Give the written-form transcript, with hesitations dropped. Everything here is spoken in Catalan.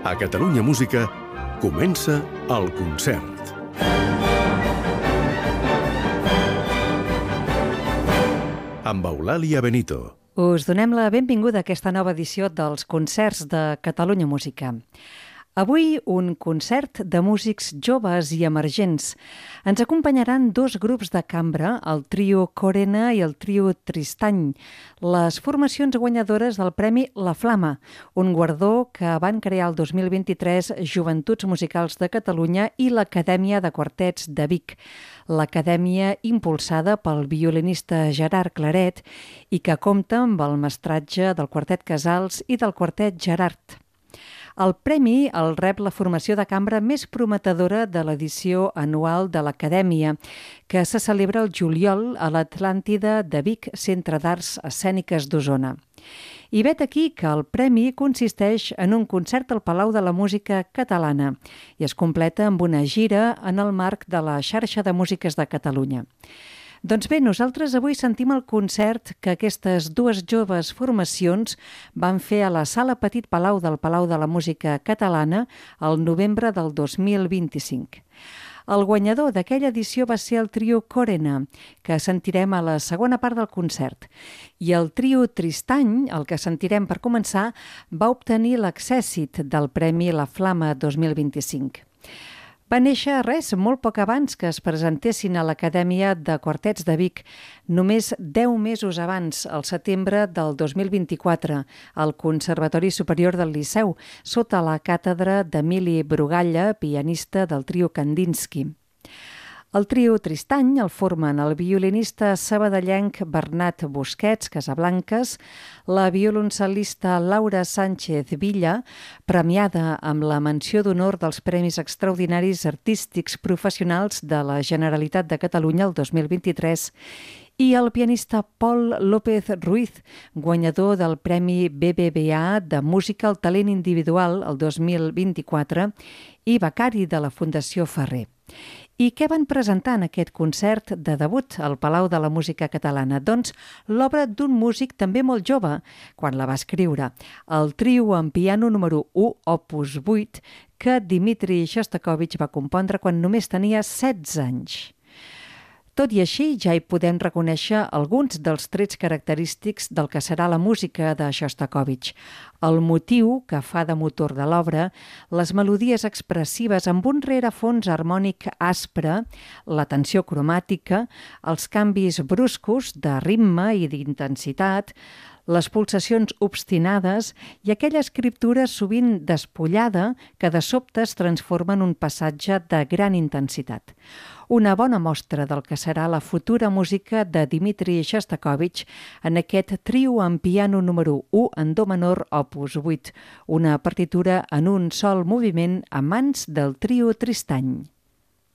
A Catalunya Música comença el concert. Amb Eulàlia Benito. Us donem la benvinguda a aquesta nova edició dels concerts de Catalunya Música. Avui un concert de músics joves i emergents. Ens acompanyaran dos grups de cambra, el trio Corena i el trio Tristany, les formacions guanyadores del Premi La Flama, un guardó que van crear el 2023 Joventuts Musicals de Catalunya i l'Acadèmia de Quartets de Vic, l'acadèmia impulsada pel violinista Gerard Claret i que compta amb el mestratge del Quartet Casals i del Quartet Gerard. El premi el rep la formació de cambra més prometedora de l'edició anual de l'Acadèmia, que se celebra el juliol a l'Atlàntida de Vic, Centre d'Arts Escèniques d'Osona. I vet aquí que el premi consisteix en un concert al Palau de la Música Catalana i es completa amb una gira en el marc de la Xarxa de Músiques de Catalunya. Doncs bé, nosaltres avui sentim el concert que aquestes dues joves formacions van fer a la Sala Petit Palau del Palau de la Música Catalana el novembre del 2025. El guanyador d'aquella edició va ser el trio Corena, que sentirem a la segona part del concert. I el trio Tristany, el que sentirem per començar, va obtenir l'accèssit del Premi La Flama 2025. Va néixer molt poc abans que es presentessin a l'Acadèmia de Quartets de Vic, només 10 mesos abans, al setembre del 2024, al Conservatori Superior del Liceu, sota la càtedra d'Emili Brugalla, pianista del trio Kandinsky. El trio Tristany el formen el violinista sabadellenc Bernat Busquets Casablanques, la violoncel·lista Laura Sánchez Villa, premiada amb la menció d'honor dels Premis Extraordinaris Artístics Professionals de la Generalitat de Catalunya el 2023, i el pianista Pol López Ruiz, guanyador del Premi BBVA de Música al Talent Individual el 2024 i becari de la Fundació Ferrer. I què van presentar en aquest concert de debut al Palau de la Música Catalana? Doncs l'obra d'un músic també molt jove, quan la va escriure, el trio en piano número 1, opus 8, que Dmitri Shostakovich va compondre quan només tenia 16 anys. Tot i així, ja hi podem reconèixer alguns dels trets característics del que serà la música de Shostakovich. El motiu que fa de motor de l'obra, les melodies expressives amb un rerefons harmònic aspre, la tensió cromàtica, els canvis bruscos de ritme i d'intensitat, les pulsacions obstinades i aquella escriptura sovint despullada que de sobte es transforma en un passatge de gran intensitat. Una bona mostra del que serà la futura música de Dmitri Shostakovich en aquest trio en piano número 1 en do menor opus 8, una partitura en un sol moviment a mans del trio Tristany.